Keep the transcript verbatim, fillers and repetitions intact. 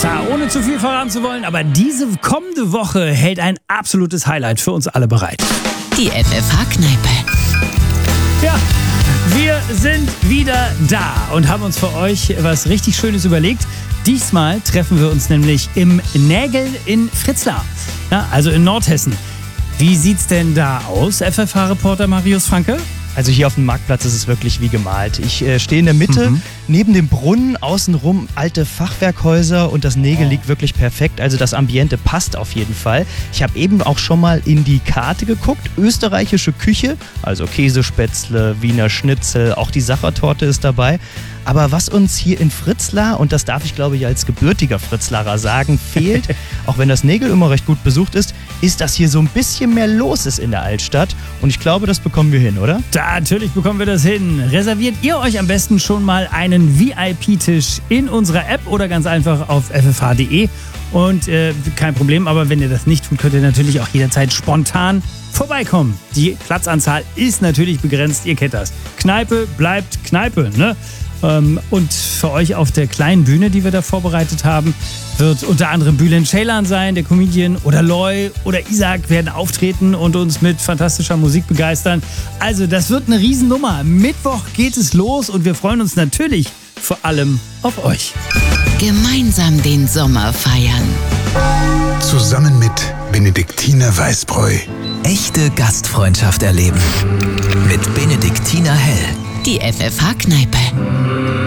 Klar, ohne zu viel verraten zu wollen, aber diese kommende Woche hält ein absolutes Highlight für uns alle bereit. Die F F H-Kneipe. Ja, wir sind wieder da und haben uns für euch was richtig Schönes überlegt. Diesmal treffen wir uns nämlich im Nägel in Fritzlar, ja, also in Nordhessen. Wie sieht's denn da aus, F F H-Reporter Marius Franke? Also hier auf dem Marktplatz ist es wirklich wie gemalt. Ich äh, stehe in der Mitte, mhm. neben dem Brunnen, außenrum alte Fachwerkhäuser und das Nägel oh. liegt wirklich perfekt. Also das Ambiente passt auf jeden Fall. Ich habe eben auch schon mal in die Karte geguckt. Österreichische Küche, also Käsespätzle, Wiener Schnitzel, auch die Sachertorte ist dabei. Aber was uns hier in Fritzlar, und das darf ich glaube ich als gebürtiger Fritzlarer sagen, fehlt, auch wenn das Nägel immer recht gut besucht ist, ist, dass hier so ein bisschen mehr los ist in der Altstadt. Und ich glaube, das bekommen wir hin, oder? Da, natürlich bekommen wir das hin. Reserviert ihr euch am besten schon mal einen V I P-Tisch in unserer App oder ganz einfach auf f f h punkt d e. Und äh, kein Problem, aber wenn ihr das nicht tut, könnt ihr natürlich auch jederzeit spontan vorbeikommen. Die Platzanzahl ist natürlich begrenzt, ihr kennt das. Kneipe bleibt Kneipe, ne? Und für euch auf der kleinen Bühne, die wir da vorbereitet haben, wird unter anderem Bülent Ceylan sein, der Comedian, oder Loy oder Isaac werden auftreten und uns mit fantastischer Musik begeistern. Also das wird eine Riesennummer. Mittwoch geht es los und wir freuen uns natürlich vor allem auf euch. Gemeinsam den Sommer feiern. Zusammen mit Benediktiner Weißbräu. Echte Gastfreundschaft erleben. Mit Benediktiner Hell. Die F F H-Kneipe.